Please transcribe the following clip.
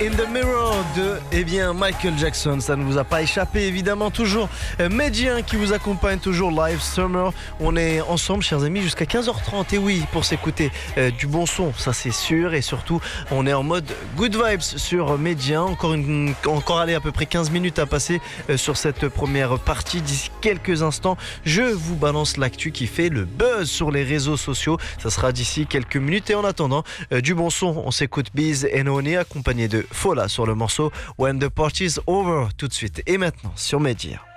In the Mirror de Michael Jackson. Ça ne vous a pas échappé, évidemment. Toujours Medien qui vous accompagne, toujours live summer. On est ensemble, chers amis, jusqu'à 15h30. Et oui, pour s'écouter du bon son, ça c'est sûr. Et surtout, on est en mode good vibes sur Medien. Encore aller à peu près 15 minutes à passer sur cette première partie. D'ici quelques instants, je vous balance l'actu qui fait le buzz sur les réseaux sociaux. Ça sera d'ici quelques minutes. Et en attendant, du bon son, on s'écoute Biz et Nooni accompagné de Fola sur le morceau When the Party's Over tout de suite et maintenant sur Média.